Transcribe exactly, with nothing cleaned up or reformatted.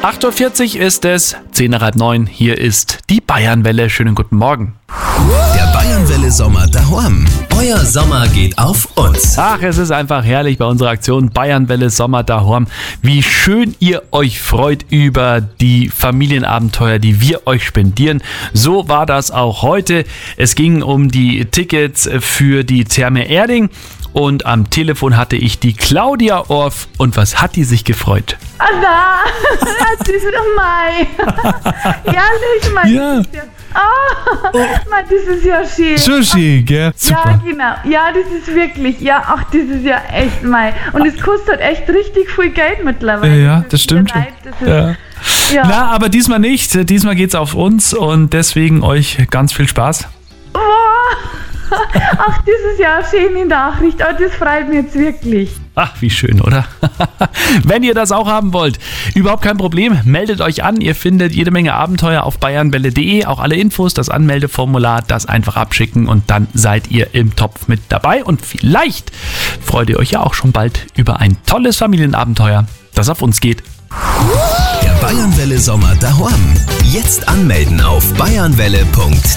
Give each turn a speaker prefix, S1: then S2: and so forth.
S1: acht Uhr vierzig ist es, zehn nach halb neun. Hier ist die Bayernwelle. Schönen guten Morgen.
S2: Der Bayernwelle Sommer daheim. Euer Sommer geht auf uns.
S1: Ach, es ist einfach herrlich bei unserer Aktion Bayernwelle Sommer daheim. Wie schön ihr euch freut über die Familienabenteuer, die wir euch spendieren. So war das auch heute. Es ging um die Tickets für die Therme Erding. Und am Telefon hatte ich die Claudia Orff. Und was hat die sich gefreut?
S3: Anna, das ist doch mein. Ehrlich, mein.
S1: Ja.
S3: Oh, Mann, das ist ja schön.
S1: So schön, gell? Super.
S3: Ja, genau. Ja, das ist wirklich. Ja, ach, das ist ja echt mein. Und es kostet echt richtig viel Geld mittlerweile.
S1: Ja, ja, das stimmt schon.
S3: Das ist,
S1: Ja.
S3: ja.
S1: Na, aber diesmal nicht. Diesmal geht's auf uns und deswegen euch ganz viel Spaß.
S3: Oh, ach, das ist ja eine schöne Nachricht. Oh, das freut mich jetzt wirklich.
S1: Ach, wie schön, oder? Wenn ihr das auch haben wollt, überhaupt kein Problem, meldet euch an. Ihr findet jede Menge Abenteuer auf bayernwelle punkt de, auch alle Infos, das Anmeldeformular, das einfach abschicken und dann seid ihr im Topf mit dabei. Und vielleicht freut ihr euch ja auch schon bald über ein tolles Familienabenteuer, das auf uns geht.
S2: Der Bayernwelle Sommer daheim. Jetzt anmelden auf bayernwelle punkt de.